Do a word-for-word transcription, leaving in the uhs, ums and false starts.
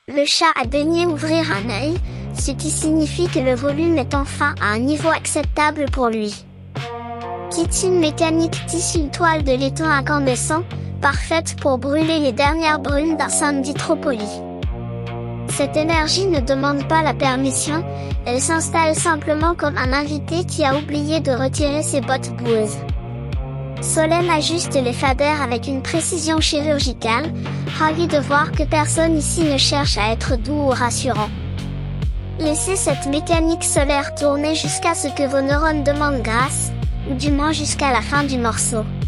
Le chat a daigné ouvrir un œil, ce qui signifie que le volume est enfin à un niveau acceptable pour lui. Kitchen mécanique tisse une toile de laiton incandescent, parfaite pour brûler les dernières brumes d'un samedi trop poli. Cette énergie ne demande pas la permission, elle s'installe simplement comme un invité qui a oublié de retirer ses bottes boueuses. Solène ajuste les faders avec une précision chirurgicale, ravie de voir que personne ici ne cherche à être doux ou rassurant. Laissez cette mécanique solaire tourner jusqu'à ce que vos neurones demandent grâce, ou du moins jusqu'à la fin du morceau.